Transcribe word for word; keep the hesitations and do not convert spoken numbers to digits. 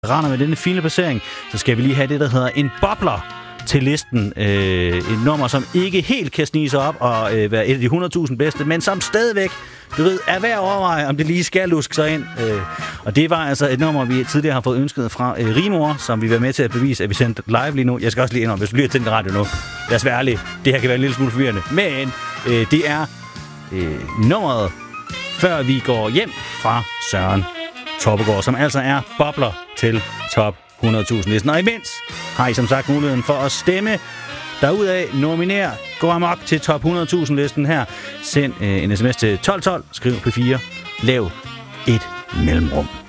Render med denne fine placering, så skal vi lige have det, der hedder en bobler til listen. Øh, et nummer, som ikke helt kan snige sig op og øh, være et af de hundrede tusind bedste, men som stadigvæk, du ved, er værd at overveje, om det lige skal luske sig ind. Øh, og det var altså et nummer, vi tidligere har fået ønsket fra øh, Rimor, som vi var med til at bevise, at vi sendte live lige nu. Jeg skal også lige indrømme, hvis du lige har tændt radio nu. Lad os være ærlige. Det her kan være en lille smule forvirrende. Men øh, det er øh, nummeret, før vi går hjem fra Søren Toppegård, som altså er bobler til top hundrede tusind listen. Og imens har I som sagt muligheden for at stemme derudaf, nominere, gå amok til top hundrede tusind listen her. Send øh, en sms til tolv tolv, skriv P fire, lav et mellemrum.